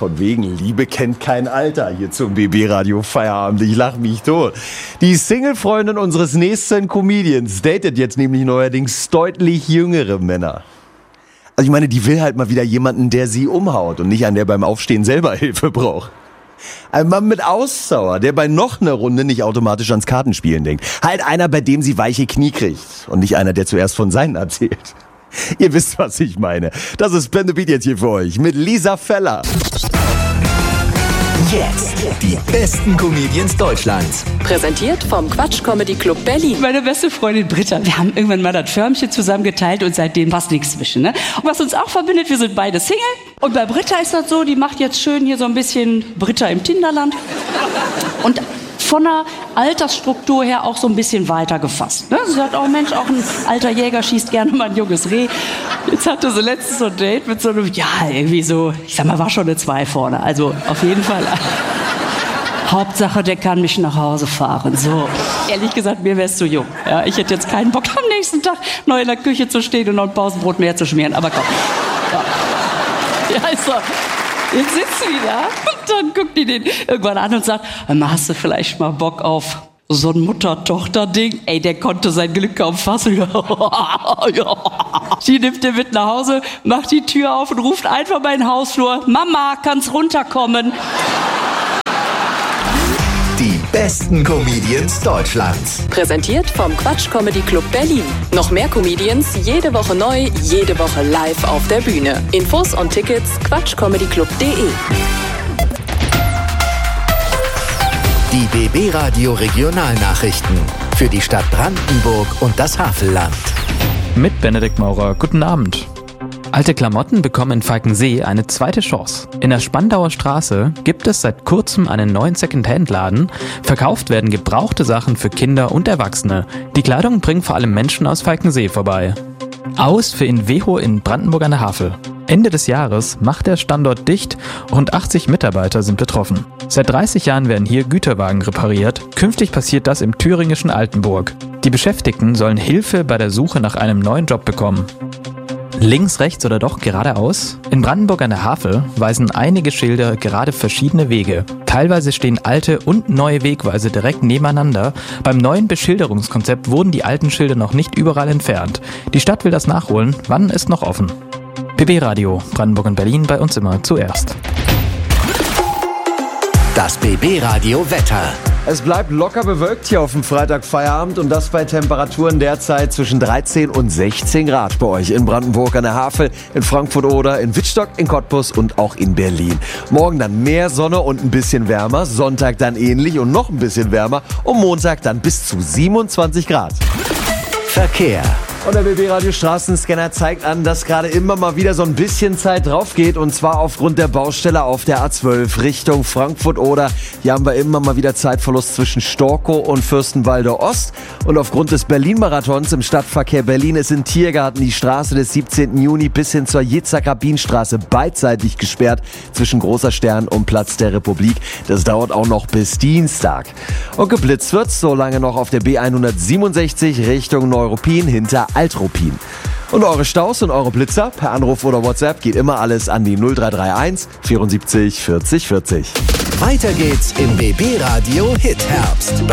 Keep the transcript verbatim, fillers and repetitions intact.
von wegen Liebe kennt kein Alter hier zum B B-Radio Feierabend. Ich lach mich tot. Die Single-Freundin unseres nächsten Comedians datet jetzt nämlich neuerdings deutlich jüngere Männer. Also ich meine, die will halt mal wieder jemanden, der sie umhaut und nicht einen, der beim Aufstehen selber Hilfe braucht. Ein Mann mit Ausdauer, der bei noch einer Runde nicht automatisch ans Kartenspielen denkt. Halt einer, bei dem sie weiche Knie kriegt und nicht einer, der zuerst von seinen erzählt. Ihr wisst, was ich meine. Das ist Ben the Beat jetzt hier für euch mit Lisa Feller. Jetzt die besten Comedians Deutschlands. Präsentiert vom Quatsch Comedy Club Berlin. Meine beste Freundin Britta. Wir haben irgendwann mal das Förmchen zusammen geteilt und seitdem passt nichts zwischen. Ne? Und was uns auch verbindet, wir sind beide Single. Und bei Britta ist das so, die macht jetzt schön hier so ein bisschen Britta im Tinderland. Und von der Altersstruktur her auch so ein bisschen weiter gefasst. Ne? Sie sagt auch, Mensch, auch ein alter Jäger schießt gerne mal ein junges Reh. Jetzt hatte sie letztens so ein Date mit so einem, ja, irgendwie so, ich sag mal, war schon eine zwei vorne. Also auf jeden Fall. Hauptsache, der kann mich nach Hause fahren. So, ehrlich gesagt, mir wär's zu jung. Ja, ich hätte jetzt keinen Bock, am nächsten Tag neu in der Küche zu stehen und noch ein Pausenbrot mehr zu schmieren. Aber komm. Ja, ja ist so. Jetzt sitzt sie da und dann guckt die den irgendwann an und sagt, hast du vielleicht mal Bock auf so ein Mutter-Tochter-Ding? Ey, der konnte sein Glück kaum fassen. Sie nimmt den mit nach Hause, macht die Tür auf und ruft einfach mal in den Hausflur, Mama, kannst runterkommen? Die besten Comedians Deutschlands. Präsentiert vom Quatsch Comedy Club Berlin. Noch mehr Comedians, jede Woche neu, jede Woche live auf der Bühne. Infos und Tickets quatschcomedyclub punkt de. Die B B-Radio Regionalnachrichten für die Stadt Brandenburg und das Havelland. Mit Benedikt Maurer, guten Abend. Alte Klamotten bekommen in Falkensee eine zweite Chance. In der Spandauer Straße gibt es seit kurzem einen neuen Second-Hand-Laden. Verkauft werden gebrauchte Sachen für Kinder und Erwachsene. Die Kleidung bringt vor allem Menschen aus Falkensee vorbei. Aus für Inveho in Brandenburg an der Havel. Ende des Jahres macht der Standort dicht, rund achtzig Mitarbeiter sind betroffen. Seit dreißig Jahren werden hier Güterwagen repariert. Künftig passiert das im thüringischen Altenburg. Die Beschäftigten sollen Hilfe bei der Suche nach einem neuen Job bekommen. Links, rechts oder doch geradeaus? In Brandenburg an der Havel weisen einige Schilder gerade verschiedene Wege. Teilweise stehen alte und neue Wegweise direkt nebeneinander. Beim neuen Beschilderungskonzept wurden die alten Schilder noch nicht überall entfernt. Die Stadt will das nachholen. Wann ist noch offen? B B-Radio, Brandenburg und Berlin, bei uns immer zuerst. Das B B-Radio Wetter. Es bleibt locker bewölkt hier auf dem Freitagfeierabend und das bei Temperaturen derzeit zwischen dreizehn und sechzehn Grad bei euch in Brandenburg an der Havel, in Frankfurt oder in Wittstock, in Cottbus und auch in Berlin. Morgen dann mehr Sonne und ein bisschen wärmer, Sonntag dann ähnlich und noch ein bisschen wärmer und Montag dann bis zu siebenundzwanzig Grad. Verkehr. Und der B B-Radio Straßenscanner zeigt an, dass gerade immer mal wieder so ein bisschen Zeit drauf geht und zwar aufgrund der Baustelle auf der A zwölf Richtung Frankfurt oder. Hier haben wir immer mal wieder Zeitverlust zwischen Storkow und Fürstenwalde Ost und aufgrund des Berlin-Marathons im Stadtverkehr Berlin ist in Tiergarten die Straße des siebzehnten Juni bis hin zur Jitzak-Rabin-Straße beidseitig gesperrt zwischen Großer Stern und Platz der Republik. Das dauert auch noch bis Dienstag. Und geblitzt wird's so lange noch auf der B hundertsiebenundsechzig Richtung Neuruppin hinter Altruppin. Und eure Staus und eure Blitzer per Anruf oder WhatsApp geht immer alles an die null drei drei eins vierundsiebzig vierzig vierzig. Weiter geht's im B B-Radio Hit Herbst.